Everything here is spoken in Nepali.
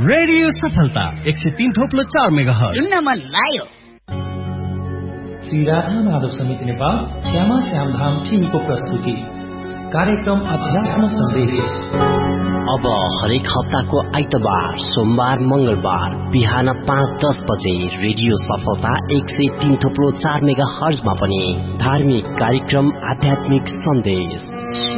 रेडियो सफलता 103.4 मेगाहर्ज सुन्न मन लाग्यो। श्री राधा माधव समिति नेपाल श्यामा श्यामधाम टिभीको प्रस्तुति कार्यक्रम अध्यात्म सन्देश। अब हरेक हप्ताको आइतबार, सोमबार, मंगलबार बिहान 5:10 बजे रेडियो सफलता 103.4 मेगाहर्जमा पनि धार्मिक कार्यक्रम आध्यात्मिक सन्देश